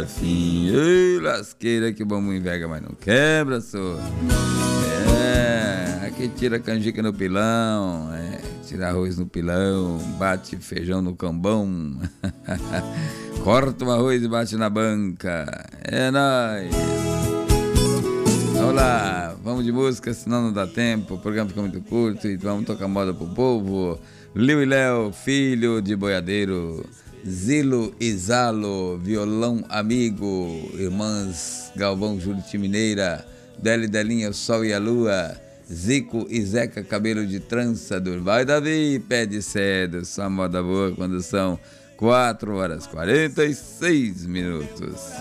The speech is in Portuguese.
Fim, ei, lasqueira que bom invega, mas não quebra, só. Aqui tira canjica no pilão, tira arroz no pilão, bate feijão no cambão, corta o arroz e bate na banca. É nóis. Vamos lá, vamos de música, senão não dá tempo, o programa fica muito curto e vamos tocar moda pro povo. Liu e Léo, filho de boiadeiro. Zilo e Zalo, violão amigo. Irmãs Galvão, Juriti Mineira. Deli Delinha, o Sol e a Lua. Zico e Zeca, cabelo de trança. Durval e Davi, pé de cedo. Só moda boa quando são 4h46.